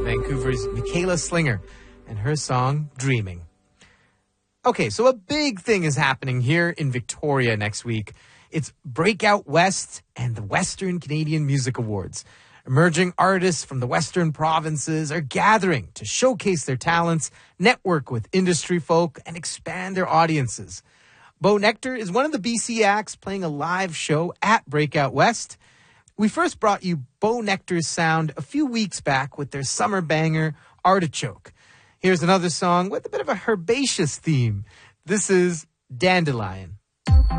Vancouver's Michaela Slinger and her song, Dreaming. Okay, so a big thing is happening here in Victoria next week. It's Breakout West and the Western Canadian Music Awards. Emerging artists from the Western provinces are gathering to showcase their talents, network with industry folk, and expand their audiences. Bo Nectar is one of the BC acts playing a live show at Breakout West. We first brought you Bo Nectar's sound a few weeks back with their summer banger, Artichoke. Here's another song with a bit of a herbaceous theme. This is Dandelion.